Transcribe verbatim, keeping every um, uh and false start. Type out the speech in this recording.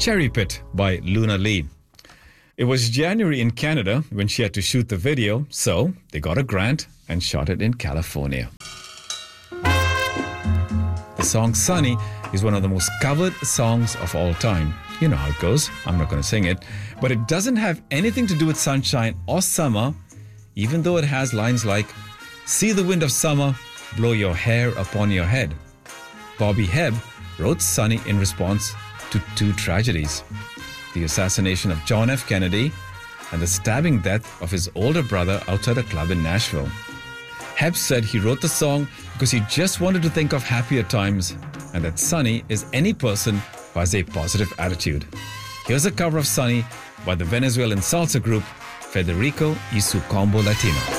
Cherry Pit by Luna Lee. It was January in Canada when she had to shoot the video, so they got a grant and shot it in California. The song Sunny is one of the most covered songs of all time. You know how it goes. I'm not going to sing it. But it doesn't have anything to do with sunshine or summer, even though it has lines like, "See the wind of summer, blow your hair upon your head." Bobby Hebb wrote Sunny in response to two tragedies: the assassination of John F. Kennedy and the stabbing death of his older brother outside a club in Nashville. Hebb said he wrote the song because he just wanted to think of happier times and that Sunny is any person who has a positive attitude. Here's a cover of Sunny by the Venezuelan salsa group Federico y su Combo Latino.